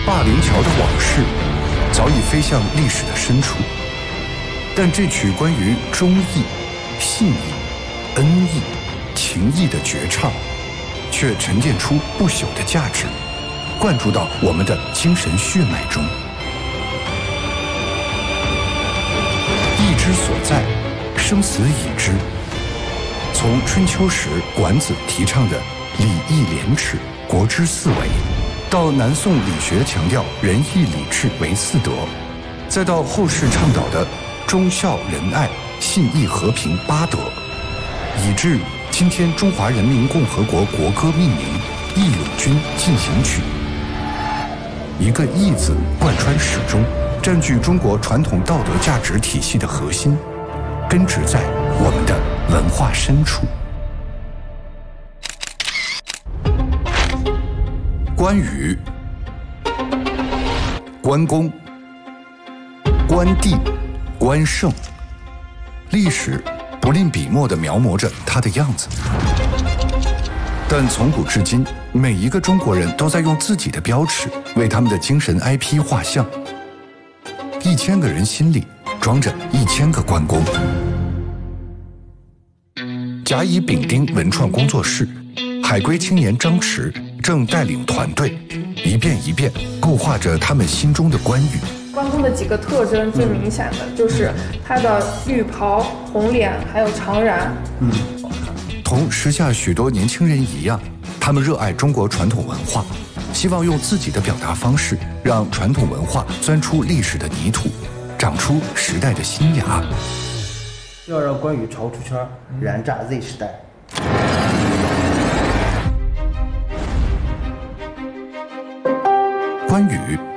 霸陵桥的往事早已飞向历史的深处，但这曲关于忠义、信义、恩义、情义的绝唱，却沉淀出不朽的价值，灌注到我们的精神血脉中。义之所在，生死以之。从春秋时管子提倡的礼义廉耻、国之四维，到南宋理学强调仁义礼智为四德，再到后世倡导的忠孝仁爱、信义和平八德，以致今天中华人民共和国国歌命名《义勇军进行曲》。一个义字贯穿始终，占据中国传统道德价值体系的核心，根植在我们的文化深处。关羽、关公、关帝、关胜，历史不吝笔墨地描摹着他的样子。但从古至今，每一个中国人都在用自己的标尺为他们的精神 IP 画像。1000个人心里装着1000个关公。甲乙丙丁文创工作室，海归青年张弛正带领团队，一遍一遍构画着他们心中的关羽。 关公的几个特征最明显的就是他的绿袍、红脸，还有长髯。 同时下许多年轻人一样，他们热爱中国传统文化，希望用自己的表达方式，让传统文化钻出历史的泥土，长出时代的新芽。 要让关羽超出圈，燃炸 Z 时代。 关羽